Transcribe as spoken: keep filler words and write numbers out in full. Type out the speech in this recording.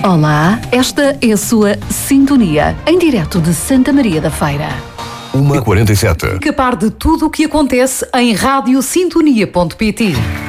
Olá, esta é a sua Sintonia, em direto de Santa Maria da Feira. uma e quarenta e sete. Fica a par de tudo o que acontece em rádio sintonia ponto pt.